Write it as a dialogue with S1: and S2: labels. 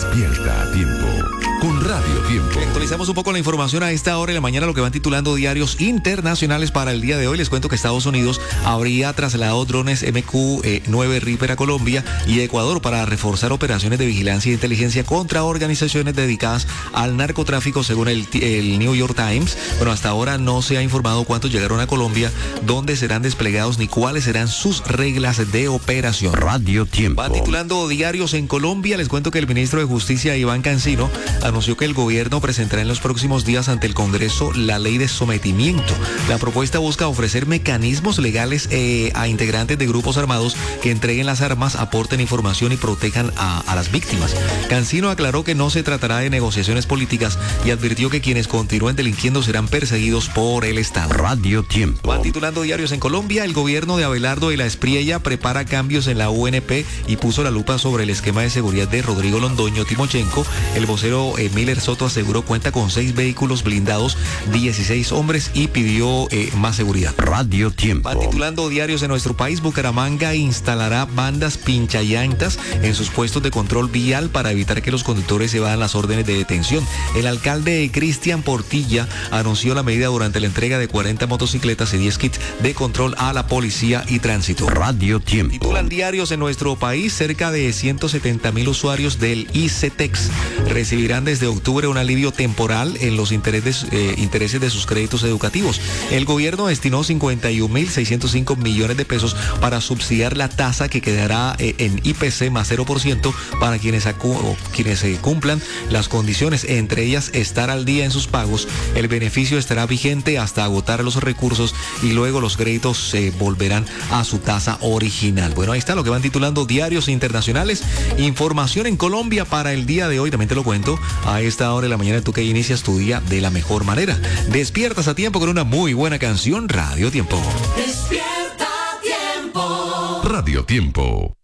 S1: Despierta a tiempo con Radio Tiempo.
S2: Actualizamos un poco la información a esta hora de la mañana, lo que van titulando diarios internacionales para el día de hoy. Les cuento que Estados Unidos habría trasladado drones MQ-9 Reaper a Colombia y Ecuador para reforzar operaciones de vigilancia e inteligencia contra organizaciones dedicadas al narcotráfico, según el New York Times. Bueno, hasta ahora no se ha informado cuántos llegaron a Colombia, dónde serán desplegados ni cuáles serán sus reglas de operación.
S1: Radio Tiempo.
S2: Van titulando diarios en Colombia. Les cuento que el ministro de Justicia, Iván Cancino, anunció que el gobierno presentará en los próximos días ante el Congreso la ley de sometimiento. La propuesta busca ofrecer mecanismos legales a integrantes de grupos armados que entreguen las armas, aporten información y protejan a las víctimas. Cancino aclaró que no se tratará de negociaciones políticas y advirtió que quienes continúen delinquiendo serán perseguidos por el Estado.
S1: Radio Tiempo.
S2: Van titulando diarios en Colombia. El gobierno de Abelardo de la Espriella prepara cambios en la UNP y puso la lupa sobre el esquema de seguridad de Rodrigo Londoño Timochenko. El vocero Miller Soto aseguró cuenta con 6 vehículos blindados, 16 hombres y pidió más seguridad.
S1: Radio Tiempo.
S2: Va titulando diarios en nuestro país. Bucaramanga instalará bandas pinchallantas en sus puestos de control vial para evitar que los conductores evadan las órdenes de detención. El alcalde Cristian Portilla anunció la medida durante la entrega de 40 motocicletas y 10 kits de control a la policía y tránsito.
S1: Radio Tiempo.
S2: Titulan diarios en nuestro país. Cerca de 170,000 usuarios del ICETEX recibirán desde octubre un alivio temporal en los intereses de sus créditos educativos. El gobierno destinó 51.605 millones de pesos para subsidiar la tasa que quedará en IPC más 0% para quienes cumplan las condiciones, entre ellas estar al día en sus pagos. El beneficio estará vigente hasta agotar los recursos y luego los créditos volverán a su tasa original. Bueno, ahí está lo que van titulando diarios internacionales. Información en Colombia para el día de hoy, también te lo cuento a esta hora de la mañana, tú que inicias tu día de la mejor manera. Despiertas a tiempo con una muy buena canción. Radio Tiempo.
S3: Despierta a tiempo.
S1: Radio Tiempo.